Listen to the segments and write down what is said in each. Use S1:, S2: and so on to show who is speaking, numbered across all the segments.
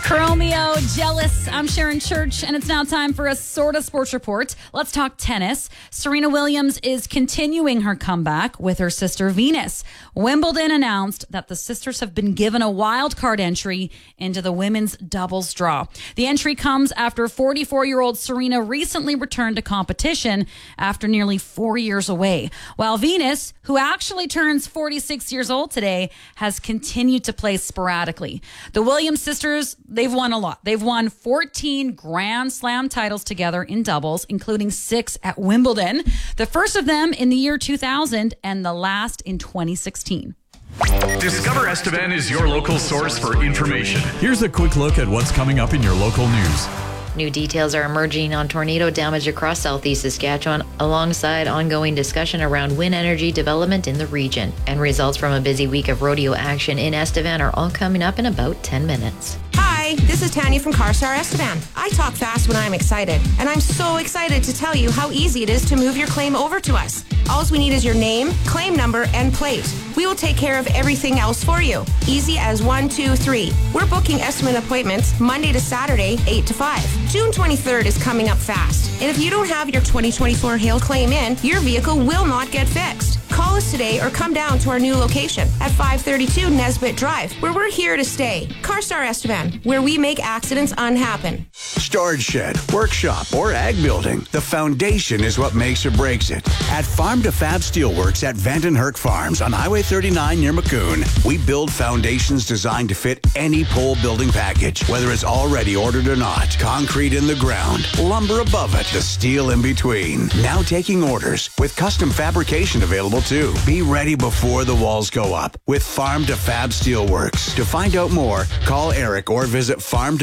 S1: Chromeo, Jealous. I'm Sharon Church, and it's now time for a Sorta Sports Report. Let's talk tennis. Serena Williams is continuing her comeback with her sister Venus. Wimbledon announced that the sisters have been given a wild card entry into the women's doubles draw. The entry comes after 44-year-old Serena recently returned to competition after nearly 4 years away, while Venus, who actually turns 46 years old today, has continued to play sporadically. The Williams sisters, they've won a lot. They've won 14 Grand Slam titles together in doubles, including 6 at Wimbledon, the first of them in the year 2000 and the last in 2016.
S2: Discover Estevan is your local source for information.
S3: Here's a quick look at what's coming up in your local news.
S4: New details are emerging on tornado damage across southeast Saskatchewan, alongside ongoing discussion around wind energy development in the region. And results from a busy week of rodeo action in Estevan are all coming up in about 10 minutes.
S5: Hi, this is Tanya from CarStar Estevan. I talk fast when I'm excited, and I'm so excited to tell you how easy it is to move your claim over to us. All we need is your name, claim number, and plate. We will take care of everything else for you. Easy as 1, 2, 3. We're booking estimate appointments Monday to Saturday, 8 to 5. June 23rd is coming up fast. And if you don't have your 2024 hail claim in, your vehicle will not get fixed. Call us today or come down to our new location at 532 Nesbitt Drive, where we're here to stay. CarStar Estevan, where we make accidents unhappen.
S6: Storage shed, workshop, or ag building. The foundation is what makes or breaks it. At Farm to Fab Steelworks at Vanden Herk Farms on Highway 39 near Maccoon, we build foundations designed to fit any pole building package, whether it's already ordered or not. Concrete in the ground, lumber above it, the steel in between. Now taking orders with custom fabrication available too. Be ready before the walls go up with Farm to Fab Steelworks. To find out more, call Eric or visit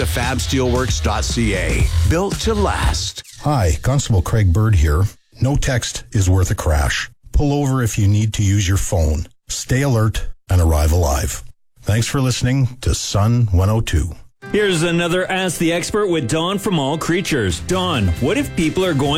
S6: farmtofabsteelworks.ca. Built to last.
S7: Hi, Constable Craig Bird here. No text is worth a crash. Pull over if you need to use your phone. Stay alert and arrive alive. Thanks for listening to Sun 102.
S8: Here's another Ask the Expert with Dawn from All Creatures. Dawn, what if people are going